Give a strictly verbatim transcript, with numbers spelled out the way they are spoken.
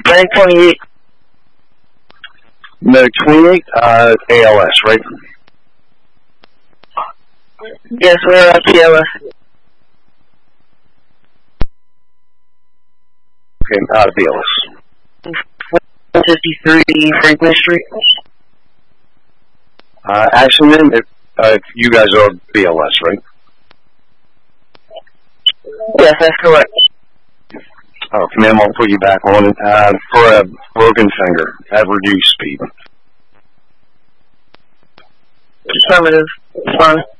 Medic twenty-eight. Medic twenty-eight, uh, A L S, right? Yes, we're at P L S. Okay, uh, B L S. one fifty-three Franklin Street. Uh, accident, if, uh, if you guys are B L S, right? Yes, that's correct. Oh, ma'am, I'll put you back on it. Uh, for a broken finger at reduced speed. Affirmative. Fine.